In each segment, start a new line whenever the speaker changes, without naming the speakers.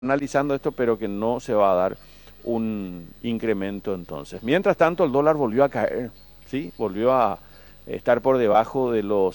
analizando esto, pero que no se va a dar un incremento entonces. Mientras tanto, el dólar volvió a caer, ¿sí? Volvió a estar por debajo de los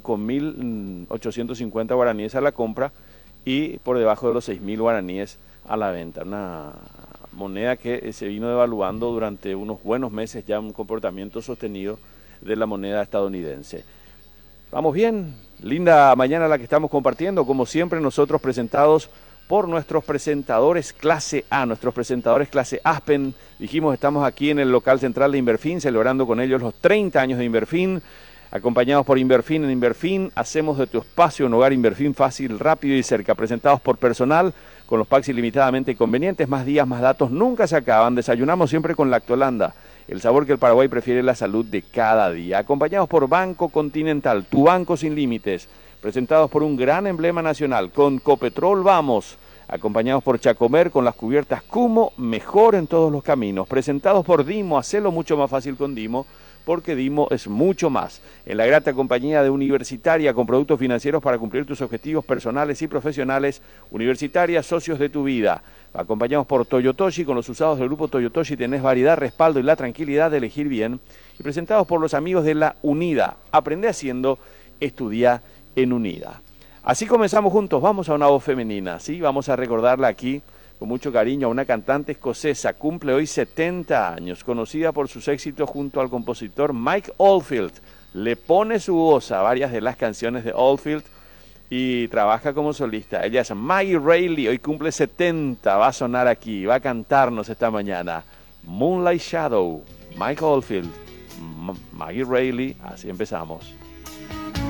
5.850 guaraníes a la compra y por debajo de los 6.000 guaraníes a la venta. Una moneda que se vino devaluando durante unos buenos meses, ya un comportamiento sostenido de la moneda estadounidense. Vamos bien, linda mañana la que estamos compartiendo, como siempre nosotros presentados por nuestros presentadores clase A, nuestros presentadores clase Aspen. Dijimos, estamos aquí en el local central de Inverfin, celebrando con ellos los 30 años de Inverfin, acompañados por Inverfin. En Inverfin hacemos de tu espacio un hogar Inverfin fácil, rápido y cerca, presentados por personal, con los packs ilimitadamente convenientes, más días, más datos, nunca se acaban. Desayunamos siempre con Lactolanda, el sabor que el Paraguay prefiere, la salud de cada día. Acompañados por Banco Continental, tu banco sin límites. Presentados por un gran emblema nacional, con Copetrol vamos. Acompañados por Chacomer, con las cubiertas Cumo, mejor en todos los caminos. Presentados por Dimo, hacelo mucho más fácil con Dimo, porque Dimo es mucho más. En la grata compañía de Universitaria, con productos financieros para cumplir tus objetivos personales y profesionales. Universitaria, socios de tu vida. Acompañados por Toyotoshi, con los usados del grupo Toyotoshi tenés variedad, respaldo y la tranquilidad de elegir bien. Y presentados por los amigos de La Unida. Aprende haciendo, estudia en Unida. Así comenzamos juntos, vamos a una voz femenina, ¿sí? Vamos a recordarla aquí con mucho cariño a una cantante escocesa, cumple hoy 70 años, conocida por sus éxitos junto al compositor Mike Oldfield. Le pone su voz a varias de las canciones de Oldfield y trabaja como solista. Ella es Maggie Reilly, hoy cumple 70, va a sonar aquí, va a cantarnos esta mañana. Moonlight Shadow, Mike Oldfield, Maggie Reilly, así empezamos.